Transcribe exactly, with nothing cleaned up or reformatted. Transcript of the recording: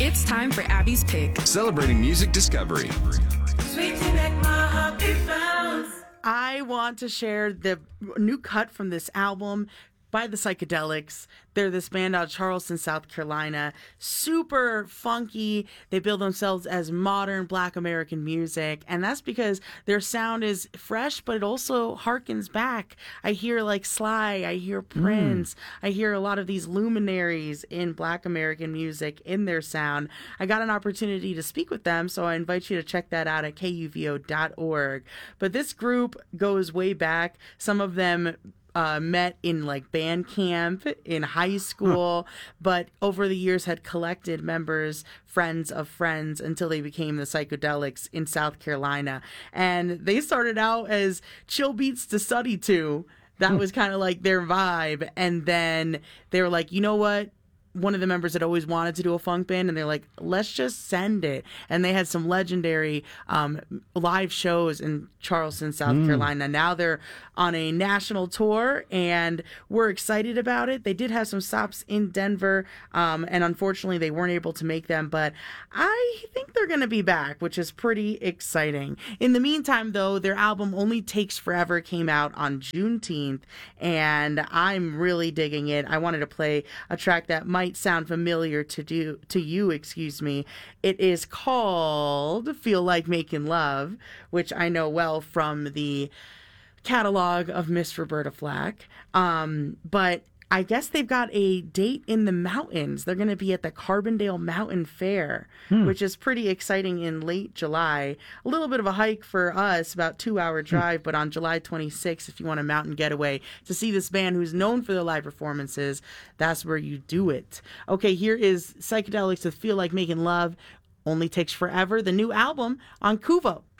It's time for Abby's Pick. Celebrating music discovery. Sweet to make my heart beat fast. I want to share the new cut from this album by the Psychedelics. They're this band out of Charleston, South Carolina. Super funky. They bill themselves as modern Black American music. And that's because their sound is fresh, but it also harkens back. I hear like Sly. I hear Prince. Mm. I hear a lot of these luminaries in Black American music in their sound. I got an opportunity to speak with them, so I invite you to check that out at K U V O dot org. But this group goes way back. Some of them Uh, met in like band camp in high school, huh. but over the years had collected members, friends of friends, until they became the Psychedelics in South Carolina. And they started out as chill beats to study to. That was kind of like their vibe. And then they were like, you know what? One of the members had always wanted to do a funk band, and they're like, let's just send it. And they had some legendary um, live shows in Charleston, South mm. Carolina. Now they're on a national tour, and we're excited about it. They did have some stops in Denver, um, and unfortunately they weren't able to make them, but I think they're going to be back, which is pretty exciting. In the meantime, though, their album Only Takes Forever came out on Juneteenth, and I'm really digging it. I wanted to play a track that might sound familiar to do to you, excuse me. It is called Feel Like Making Love, which I know well from the catalog of Miss Roberta Flack. Um, but I guess they've got a date in the mountains. They're going to be at the Carbondale Mountain Fair, hmm. which is pretty exciting in late July. A little bit of a hike for us, about two-hour drive, hmm. but on July twenty-sixth, if you want a mountain getaway to see this band who's known for their live performances, that's where you do it. Okay, here is Psychedelics with Feel Like Making Love, Only Takes Forever, the new album on Kuvo.